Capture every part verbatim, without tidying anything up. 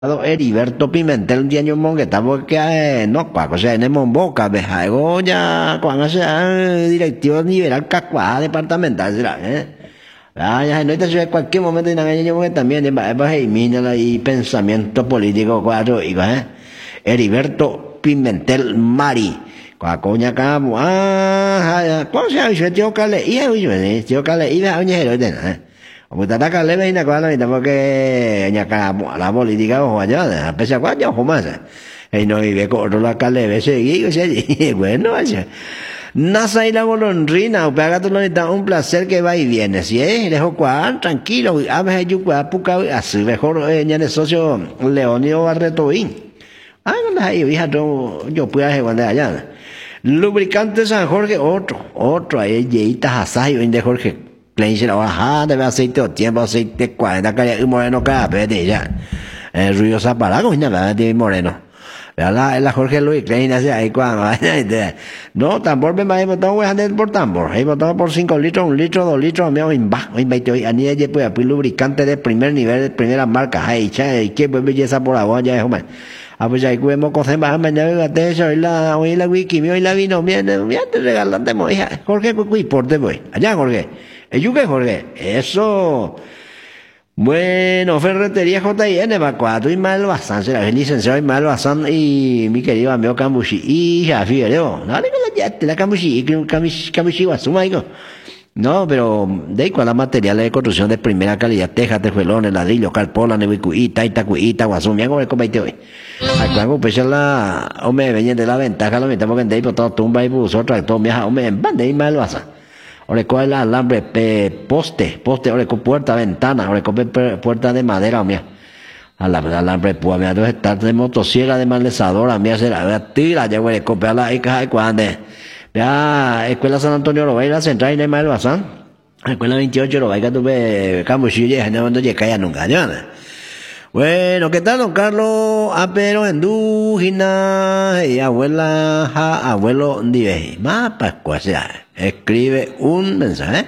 Heriberto Pimentel un día yo mongue estamos que no pa cosa en boca beja ya cuando sea directivo nivel cacua departamental será eh ya no te cualquier momento en el yo también va va y pensamiento político cuatro y eh Heriberto Pimentel Mari qua coña camo ah ¿cómo se llama yo cale y yo yo cale y va oñero de eh Como está acá le veina con la mitad porque ya acá la política o allá a pesar cuando yo más y no vive con la calle ve seguir bueno allá nasa y la golondrina o pega todo lo un placer que va y viene si es dejo cuán tranquilo a veces yo cua puca así mejor ya de socio Leonio Barretoín ah no ahí hija yo puedo hacer cuando allá lubricante San Jorge otro otro ahí yeita asai de Jorge Plain se la baja de aceite o tiempo aceite cuarenta calle moreno cada vez de ella el ruido zapara con nada de moreno la la Jorge Luis Klein hace ahí cuando no tambor me va a botar voy a andar por tambor ahí botado por cinco litros un litro dos litros me voy va hoy veinte hoy ani ya pues lubricante de primer nivel de primera marca ahí cha y qué belleza por agua ya es hombre a pues ahí cuemo con más mañana de eso y la hoy la wiki hoy la vino bien bien te regalante hija Jorge cuy porte voy allá Jorge ¿Y qué, Jorge? Eso. Bueno, Ferretería J I N, va cuatro y mal bastante. La licenciado y mal bastante. Y mi querido amigo Cambushi. Y ya, fíjate, no, no, ya te la Cambushi. Cambushi, guasuma, hijo. No, pero de ahí con la materiales de construcción de primera calidad. Tejas, tejuelones, ladrillos, carpola, nevicuita, itacuita, guasuma. Ya como el comité hoy. Acá, pues la. Hombre, venía de la ventaja, lo metemos en de ahí, por todo tumba y buzo, tractor, viaja, hombre, en banda y mal bastante. Ahora con el alambre pe, poste, poste, ahora con puerta, ventana, ahora con puerta de madera, mía. Alambre, alambre, pues, mira, tú estás de motosierra, de malezadora, mía, será, tira, ya voy a copiar la hija, cuando, ya, Escuela San Antonio, lo va a ir a central y no hay más bazán. Escuela veintiocho, lo va a ir a tu ve, Cambuchilla, no no llega ya nunca, ya. Bueno, ¿qué tal, don Carlos? Apero en Dúgina, y abuela, ja, abuelo, dive, más pascua, sea. Escribe un mensaje.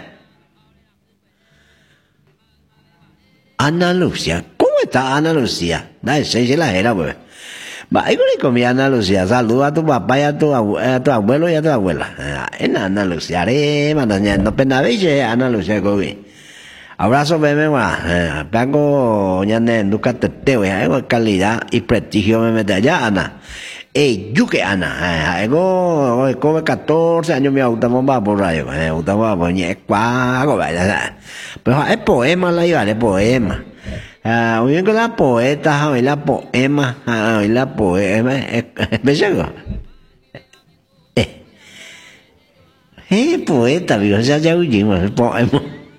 Ana Lucia. ¿Cómo está Ana Lucia? Dale, seis y la era, pues. Va, ahí con mi Ana Lucia. Saluda a tu papá y a tu, a tu abuelo y a tu abuela. En Ana Lucia. Haré, no pena veis, Ana Lucia, Gobi. Abrazo, bebé, va. Pago, ya ne, nunca te teo, ya, calidad y prestigio me mete allá, Ana. Ey, yuke Ana, ego, como catorce años me gustamos más por radio, me gustamos por ñe, cuago, vaya, pero es poema la iba, es poema. Ah, muy bien con la poeta, hoy la poema, hoy la poema, ¿me llegó? Eh, eh, poeta, digo, ya ya huyimos, poema.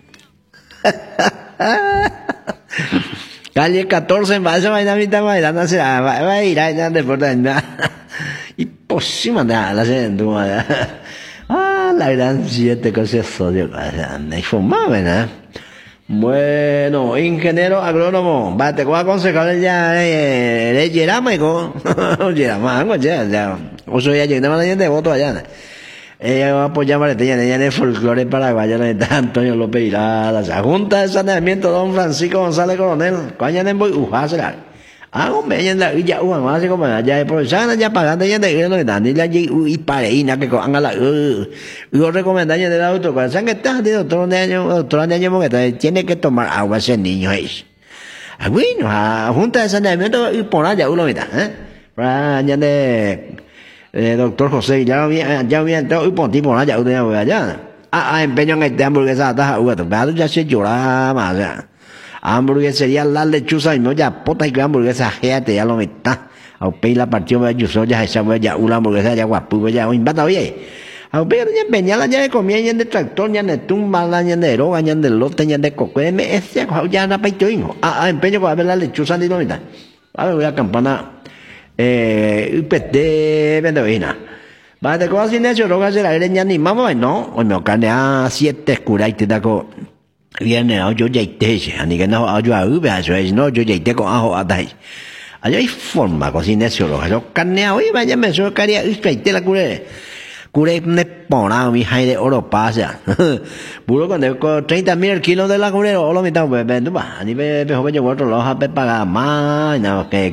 Calle catorce, en base a la mitad, bailando, se va a ir a ir a deportar. Y pues sí, manda, la gente, ah, la gran siete cosas, sodio, me fumaba, ¿verdad? Bueno, ingeniero agrónomo, va, te voy a aconsejar ya, de Yerama, hijo. Yerama, ya, ya. O sea, ya llegamos a la gente de voto allá. Ella va a apoyar a ella en el folclore paraguayo, está Antonio López Irada, la Junta de Saneamiento, don Francisco González Coronel, coña de Boy, ujásela. Ah, hombre, ella anda, ya, uva, más así como allá, aprovechando, ya pagando, ella de lo que dan, y la y pareína, que haga la, yo recomiendo de la auto, cuando sean que está, de doctor de año, doctor de año, porque tiene que tomar agua ese niño, es. Ah, bueno, a Junta de Saneamiento, y por allá, uno, mira, eh, para allá de, Eh, doctor José, ya había, ya había entrado y por ti por allá, usted voy allá. Ah, ah, empeño en este hamburguesa, está, bueno, pero ya se lloraba más, ya. Hamburguesería La Lechuza, y no ya, pota y que hamburguesa, géate, ya lo metá. A upey la partió, me ayusó, ya esa, ya, una hamburguesa, ya guapu, ya, un bata, oye. A upey, ya empeñala, ya de comida, ya de tractor, ya de tumba, ya de roga, ya de lote, ya de coco, ese, ya na paito, hijo. Ah, ah, empeño con ver La Lechuza, ni no, mira. A ver, voy a campana. Eh, upete vendovina. Va de cosas sin eso, rogas de la greña ni mamá, no, o me ocane a siete escura y te taco. Viene a yo ya te, ni que no, yo a ube, eso es, no, yo ya te con ajo a dai. Allá hay forma, con sin eso, rogas, yo canea, oye, vaya, me so caría, y te la curé. cure ne pona mi hay de Europa sea puro cuando con treinta mil kilos de la cure o lo mitad pues ven tú va ni ve ve joven yo otro lo ha pe pagar más no que